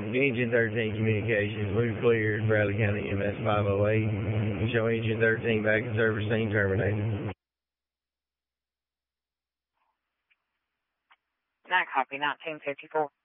Engine 13 communications, move clear, Bradley County EMS 508. Show engine 13 back in service scene terminated. Not copy, 1954.